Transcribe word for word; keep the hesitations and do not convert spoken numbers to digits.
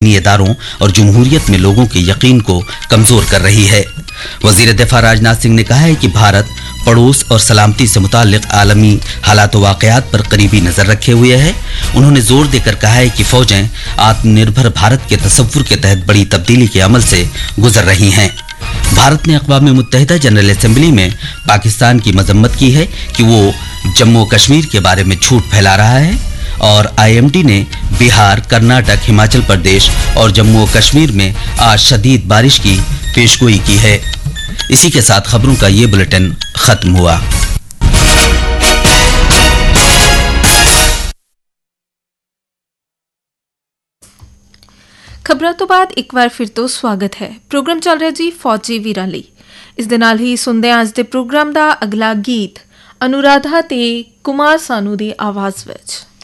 दीनी इदारों और जमहूरियत में लोगों के यकीन को कमजोर कर रही है। वजीर दिफा राजनाथ सिंह ने कहा है कि भारत पड़ोस और सलामती से मुताल्लिक आलमी हालात व वाक़यात पर करीबी नजर रखे हुए है। उन्होंने जोर देकर कहा है कि फौजें आत्मनिर्भर भारत के तसव्वुर के तहत बड़ी तब्दीली के अमल से गुजर रही हैं। भारत ने अक़वाम मुत्तहिदा जनरल असेंबली में पाकिस्तान की मजम्मत की है कि वो जम्मू कश्मीर के बारे में झूठ फैला रहा है और आई एम डी ने बिहार, कर्नाटक, हिमाचल प्रदेश और जम्मू कश्मीर में आज शदीद बारिश की पेशगोई की है। इसी के साथ खबरों का ये बुलेटिन खत्म हुआ। ਖਬਰਾਂ ਤੋਂ ਬਾਅਦ ਇੱਕ ਵਾਰ ਫਿਰ ਤੋਂ ਸਵਾਗਤ ਹੈ। ਪ੍ਰੋਗਰਾਮ ਚੱਲ ਰਿਹਾ ਜੀ ਫੌਜੀ ਵੀਰਾਂ ਲਈ। ਇਸ ਦੇ ਨਾਲ ਹੀ ਸੁਣਦੇ ਹਾਂ ਅੱਜ ਦੇ ਪ੍ਰੋਗਰਾਮ ਦਾ ਅਗਲਾ ਗੀਤ ਅਨੁਰਾਧਾ ਤੇ ਕੁਮਾਰ ਸਾਨੂ ਦੀ ਆਵਾਜ਼ ਵਿੱਚ।